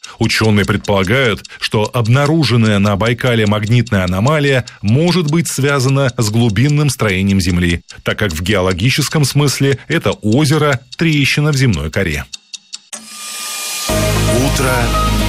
Ученые предполагают, что обнаруженная на Байкале магнитная аномалия может быть связана с глубинным строением Земли, так как в геологическом смысле это озеро – трещина в земной коре. Утро